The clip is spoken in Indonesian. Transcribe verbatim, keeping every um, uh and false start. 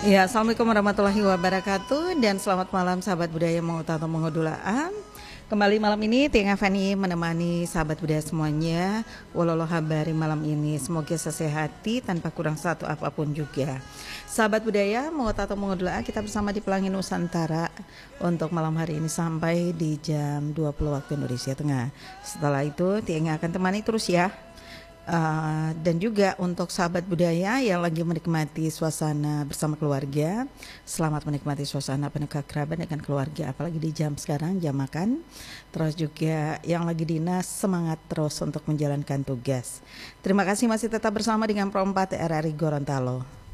Ya, Assalamualaikum warahmatullahi wabarakatuh dan selamat malam sahabat budaya Mengutato Mengodulaan. Kembali malam ini Tiang Fani menemani sahabat budaya semuanya. Walau habari malam ini semoga sesehati tanpa kurang satu apapun juga. Sahabat budaya Mengutato Mengodulaan, kita bersama di Pelangi Nusantara untuk malam hari ini sampai di jam dua puluh waktu Indonesia Tengah. Setelah itu Tiang akan temani terus ya. Uh, dan juga untuk sahabat budaya yang lagi menikmati suasana bersama keluarga, selamat menikmati suasana pendekat kerabat dengan keluarga, apalagi di jam sekarang, jam makan. Terus juga yang lagi dinas, semangat terus untuk menjalankan tugas. Terima kasih masih tetap bersama dengan Pro empat R R I Gorontalo.